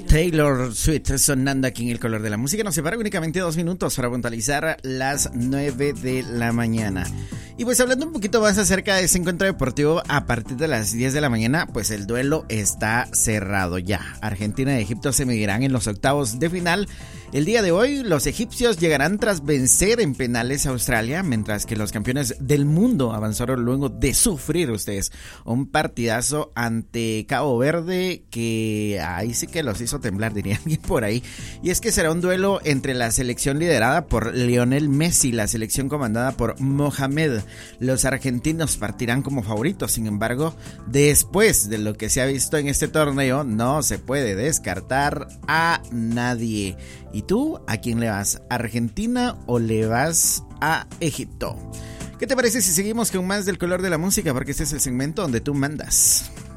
Taylor Swift sonando aquí en El Color de la Música. Nos separa únicamente 2 minutos para puntualizar las 9 de la mañana. Y pues hablando un poquito más acerca de ese encuentro deportivo, a partir de las 10 de la mañana, pues el duelo está cerrado ya. Argentina y Egipto se medirán en los octavos de final. El día de hoy, los egipcios llegarán tras vencer en penales a Australia, mientras que los campeones del mundo avanzaron luego de sufrir un partidazo ante Cabo Verde que ahí sí que los hizo temblar, diría alguien por ahí. Y es que será un duelo entre la selección liderada por Lionel Messi y la selección comandada por Mohamed. Los argentinos partirán como favoritos, sin embargo, después de lo que se ha visto en este torneo, no se puede descartar a nadie. ¿Y tú a quién le vas? ¿A Argentina o le vas a Egipto? ¿Qué te parece si seguimos con más del Color de la Música? Porque este es el segmento donde tú mandas.